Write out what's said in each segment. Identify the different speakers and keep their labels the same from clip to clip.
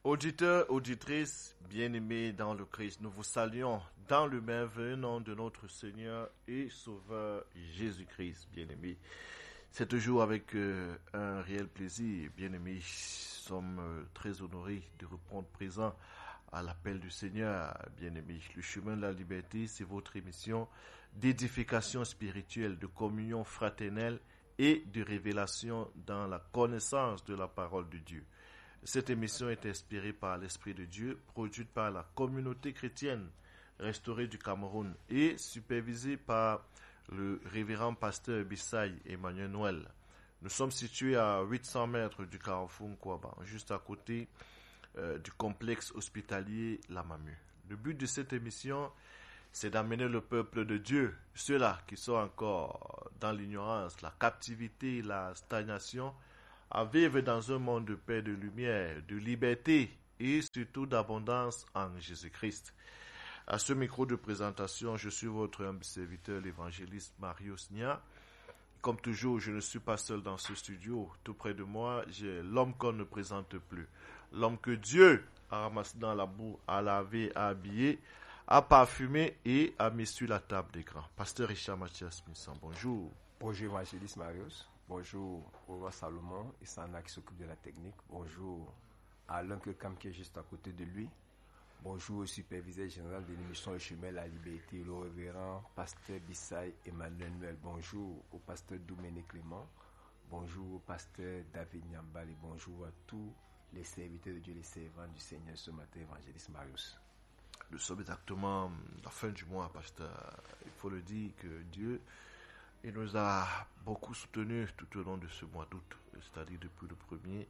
Speaker 1: Auditeurs, auditrices, bien-aimés dans le Christ, nous vous saluons dans le merveilleux nom de notre Seigneur et Sauveur Jésus-Christ, bien-aimés. C'est toujours avec un réel plaisir, bien-aimés. Nous sommes très honorés de reprendre présent à l'appel du Seigneur, bien-aimés. Le chemin de la liberté, c'est votre émission d'édification spirituelle, de communion fraternelle et de révélation dans la connaissance de la parole de Dieu. Cette émission est inspirée par l'Esprit de Dieu, produite par la communauté chrétienne restaurée du Cameroun et supervisée par le révérend pasteur Bissay Emmanuel Noël. Nous sommes situés à 800 mètres du carrefour Nkwaba, juste à côté du complexe hospitalier Lamamu. Le but de cette émission, c'est d'amener le peuple de Dieu, ceux-là qui sont encore dans l'ignorance, la captivité, la stagnation, à vivre dans un monde de paix, de lumière, de liberté et surtout d'abondance en Jésus-Christ. À ce micro de présentation, je suis votre humble serviteur, l'évangéliste Marius Nia. Comme toujours, je ne suis pas seul dans ce studio. Tout près de moi, j'ai l'homme qu'on ne présente plus. L'homme que Dieu a ramassé dans la boue, a lavé, a habillé, a parfumé et a mis sur la table des grands. Pasteur Richard Mathias Missan, bonjour.
Speaker 2: Bonjour évangéliste Marius. Bonjour au roi Salomon et Sana qui s'occupe de la technique. Bonjour à l'oncle Cam qui est juste à côté de lui. Bonjour au superviseur général de l'émission Le Chemin de la Liberté, le révérend pasteur Bissay Emmanuel Noël. Bonjour au pasteur Doumene Clément. Bonjour au pasteur David Nyambal et bonjour à tous les serviteurs de Dieu, les servants du Seigneur ce matin, évangéliste Marius.
Speaker 1: Nous sommes exactement à la fin du mois, pasteur. Il faut le dire que Dieu il nous a beaucoup soutenus tout au long de ce mois d'août, c'est-à-dire depuis le premier.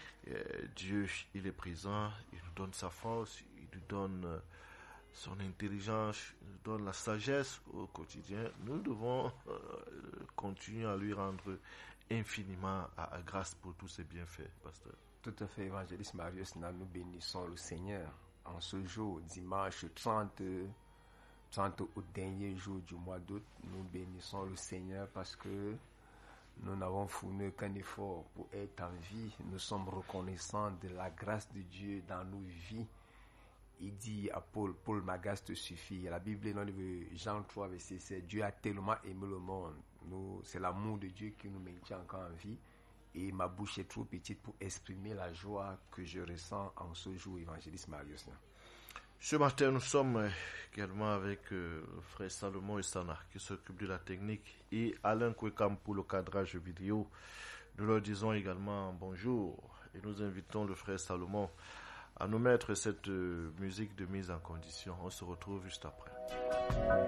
Speaker 1: Dieu, il est présent, il nous donne sa force, il nous donne son intelligence, il nous donne la sagesse au quotidien. Nous devons continuer à lui rendre infiniment à grâce pour tous ses bienfaits, pasteur.
Speaker 2: Tout à fait, évangéliste Marius, nous bénissons le Seigneur en ce jour, dimanche 30 au dernier jour du mois d'août. Nous bénissons le Seigneur parce que nous n'avons fourni qu'un effort pour être en vie. Nous sommes reconnaissants de la grâce de Dieu dans nos vies. Il dit à Paul, ma grâce te suffit. La Bible, dans Jean 3, verset 7, Dieu a tellement aimé le monde. C'est l'amour de Dieu qui nous maintient encore en vie. Et ma bouche est trop petite pour exprimer la joie que je ressens en ce jour, évangéliste Marius.
Speaker 1: Ce matin, nous sommes également avec le frère Salomon et Sana qui s'occupent de la technique et Alain Kwekam pour le cadrage vidéo. Nous leur disons également bonjour et nous invitons le frère Salomon à nous mettre cette musique de mise en condition. On se retrouve juste après.